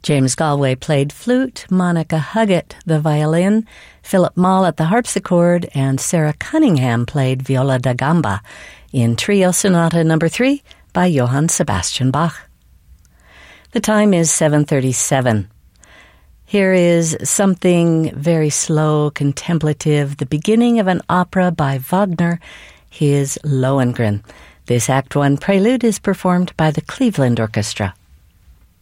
James Galway played flute, Monica Huggett the violin, Philip Moll at the harpsichord, and Sarah Cunningham played viola da gamba in Trio Sonata No. 3 by Johann Sebastian Bach. The time is 7:37. Here is something very slow, contemplative, the beginning of an opera by Wagner, his Lohengrin. This Act 1 prelude is performed by the Cleveland Orchestra.